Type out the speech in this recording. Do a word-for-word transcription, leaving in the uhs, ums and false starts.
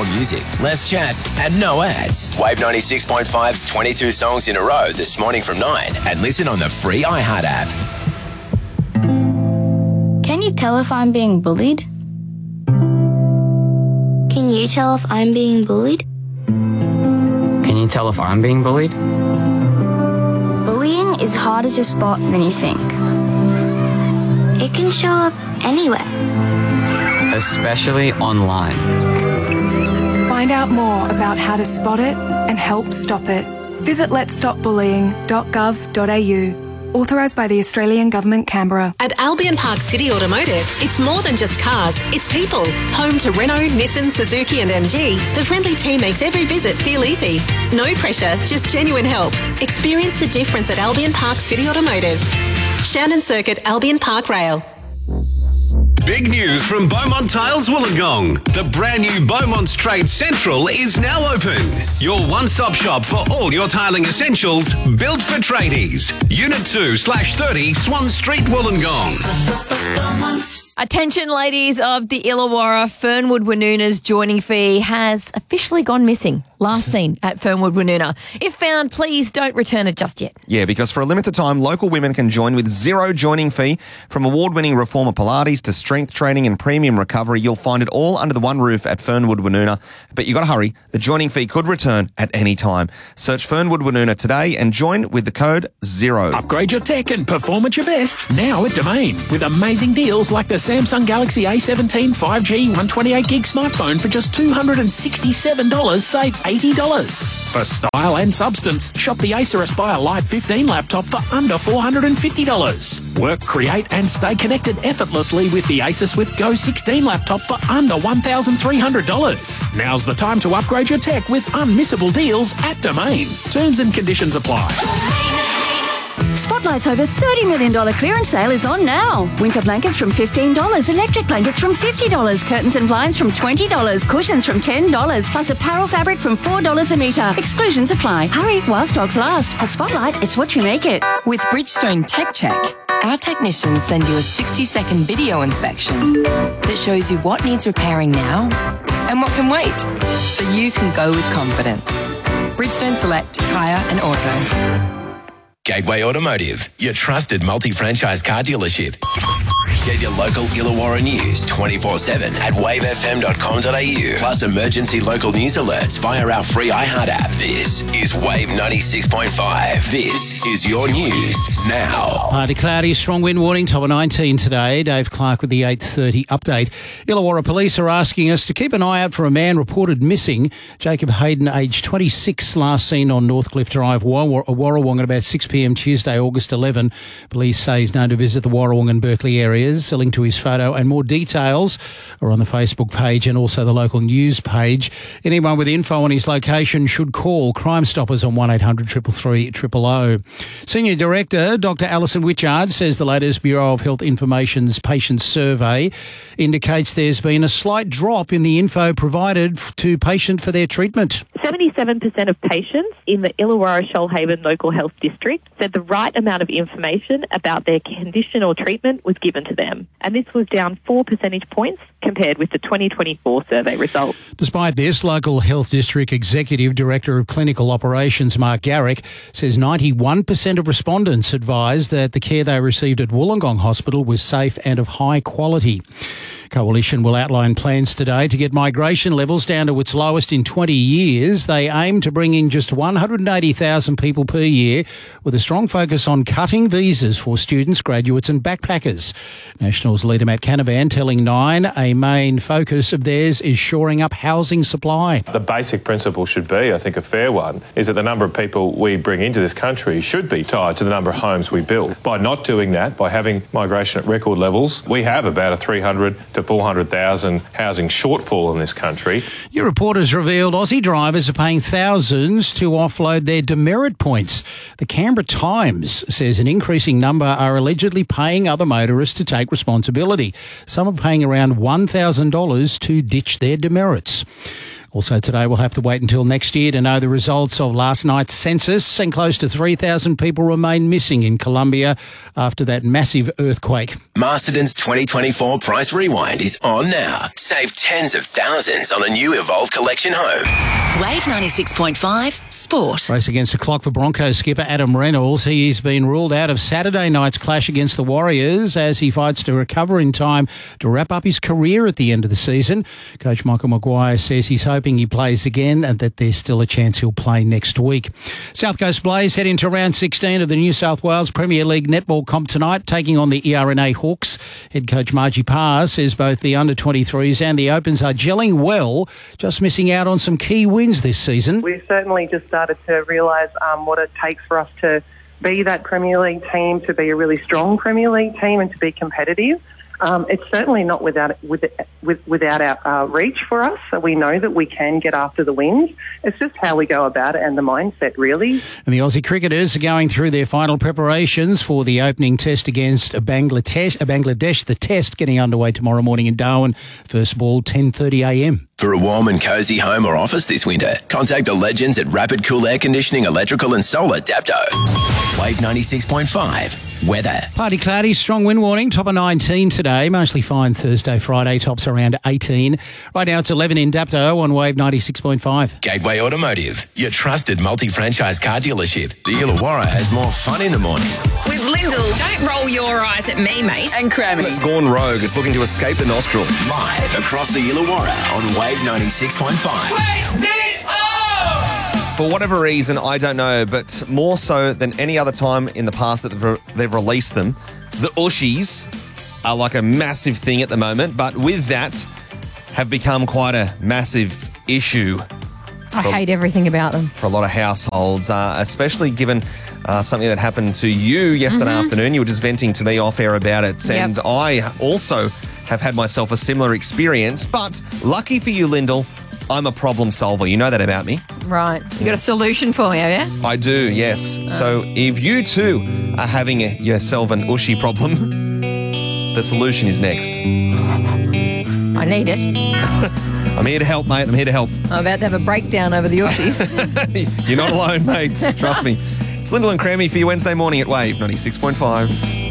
More music, less chat, and no ads. Wave ninety-six point five's twenty-two songs in a row this morning from nine. And listen on the free iHeart app. Can you tell if I'm being bullied? Can you tell if I'm being bullied? Can you tell if I'm being bullied? Bullying is harder to spot than you think. It can show up anywhere. Especially online. Find out more about how to spot it and help stop it. Visit lets stop bullying dot gov dot a u. Authorised by the Australian Government, Canberra. At Albion Park City Automotive, it's more than just cars, it's people. Home to Renault, Nissan, Suzuki and M G, the friendly team makes every visit feel easy. No pressure, just genuine help. Experience the difference at Albion Park City Automotive. Shannon Circuit, Albion Park Rail. Big news from Beaumont Tiles Wollongong. The brand new Beaumont Trade Central is now open. Your one-stop shop for all your tiling essentials, built for tradies. Unit two slash thirty Swan Street, Wollongong. Attention, ladies of the Illawarra, Fernwood Woonoonar's joining fee has officially gone missing. Last seen at Fernwood Woonoonar. If found, please don't return it just yet. Yeah, because for a limited time, local women can join with zero joining fee. From award-winning reformer Pilates to strength training and premium recovery, you'll find it all under the one roof at Fernwood Woonoonar. But you got to hurry. The joining fee could return at any time. Search Fernwood Woonoonar today and join with the code ZERO. Upgrade your tech and perform at your best now at Domain with amazing deals like the Samsung Galaxy A seventeen five G one twenty-eight gig smartphone for just two hundred sixty-seven dollars, save eighty dollars. For style and substance, shop the Acer Aspire Lite fifteen laptop for under four hundred fifty dollars. Work, create and stay connected effortlessly with the Acer Swift Go sixteen laptop for under one thousand three hundred dollars. Now's the time to upgrade your tech with unmissable deals at Domain. Terms and conditions apply. Spotlight's over thirty million dollars clearance sale is on now. Winter blankets from fifteen dollars, electric blankets from fifty dollars, curtains and blinds from twenty dollars, cushions from ten dollars, plus apparel fabric from four dollars a metre. Exclusions apply. Hurry while stocks last. At Spotlight, it's what you make it. With Bridgestone Tech Check, our technicians send you a sixty-second video inspection that shows you what needs repairing now and what can wait, so you can go with confidence. Bridgestone Select Tyre and Auto. Gateway Automotive, your trusted multi-franchise car dealership. Get your local Illawarra news twenty-four seven at wave f m dot com dot a u. Plus emergency local news alerts via our free iHeart app. This is Wave ninety-six point five. This is your news now. Partly cloudy, strong wind warning, top of nineteen today. Dave Clark with the eight thirty update. Illawarra police are asking us to keep an eye out for a man reported missing. Jacob Hayden, aged twenty-six, last seen on Northcliffe Drive, Warrawong Warrawong at about six p m Tuesday, August eleventh. Police say he's known to visit the Warrawong and Berkeley areas. A link to his photo and more details are on the Facebook page and also the local news page. Anyone with info on his location should call Crime Stoppers on one eight hundred three three three zero zero. Senior Director Doctor Alison Witchard says the latest Bureau of Health Information's patient survey indicates there's been a slight drop in the info provided to patients for their treatment. seventy-seven percent of patients in the Illawarra Shoalhaven Local Health District said the right amount of information about their condition or treatment was given to them. And this was down four percentage points compared with the twenty twenty-four survey result. Despite this, Local Health District Executive Director of Clinical Operations Mark Garrick says ninety-one percent of respondents advised that the care they received at Wollongong Hospital was safe and of high quality. Coalition will outline plans today to get migration levels down to its lowest in twenty years. They aim to bring in just one hundred eighty thousand people per year with a strong focus on cutting visas for students, graduates and backpackers. Nationals leader Matt Canavan telling Nine a main focus of theirs is shoring up housing supply. The basic principle should be, I think a fair one, is that the number of people we bring into this country should be tied to the number of homes we build. By not doing that, by having migration at record levels, we have about a three hundred to four hundred thousand housing shortfall in this country. Your report has revealed Aussie drivers are paying thousands to offload their demerit points. The Canberra Times says an increasing number are allegedly paying other motorists to take responsibility. Some are paying around one thousand dollars to ditch their demerits. Also today, we'll have to wait until next year to know the results of last night's census, and close to three thousand people remain missing in Colombia after that massive earthquake. Masterton's twenty twenty-four Price Rewind is on now. Save tens of thousands on a new Evolve Collection home. Wave ninety-six point five Sport. Race against the clock for Broncos skipper Adam Reynolds. He has been ruled out of Saturday night's clash against the Warriors as he fights to recover in time to wrap up his career at the end of the season. Coach Michael Maguire says he's hoping he plays again and that there's still a chance he'll play next week. South Coast Blaze head into round sixteen of the New South Wales Premier League netball comp tonight, taking on the E R N A Hawks. Head coach Margie Parr says both the under twenty-threes and the Opens are gelling well, just missing out on some key wins this season. We've certainly just started to realise um, what it takes for us to be that Premier League team, to be a really strong Premier League team and to be competitive. Um, it's certainly not without with, with, without our uh, reach for us. So we know that we can get after the wins. It's just how we go about it and the mindset, really. And the Aussie cricketers are going through their final preparations for the opening test against Bangladesh. Bangladesh, the test getting underway tomorrow morning in Darwin. First ball, ten thirty a m. For a warm and cosy home or office this winter, contact the legends at Rapid Cool Air Conditioning, Electrical and Solar Dapto. Wave ninety-six point five. Weather. Partly cloudy, strong wind warning, top of nineteen today. Mostly fine Thursday, Friday, tops around eighteen. Right now it's eleven in Dapto on Wave ninety-six point five. Gateway Automotive, your trusted multi-franchise car dealership. The Illawarra has more fun in the morning. With Lyndall, don't roll your eyes at me, mate. And Crammy. It's gone rogue. It's looking to escape the nostril. Live across the Illawarra on Wave ninety-six point five. Wake me up! For whatever reason, I don't know, but more so than any other time in the past that they've, they've released them, the Ushies are like a massive thing at the moment, but with that have become quite a massive issue. I hate everything about them. For a lot of households, uh, especially given uh, something that happened to you yesterday Mm-hmm. afternoon. You were just venting to me off air about it, Yep. and I also have had myself a similar experience, but lucky for you, Lyndall, I'm a problem solver. You know that about me. Right. You got a solution for me, have you? I do, yes. So if you too are having a, yourself an Ushi problem, the solution is next. I need it. I'm here to help, mate. I'm here to help. I'm about to have a breakdown over the Aussies. You're not alone, mate. Trust me. It's Lyndall and Crammy for your Wednesday morning at Wave ninety-six point five.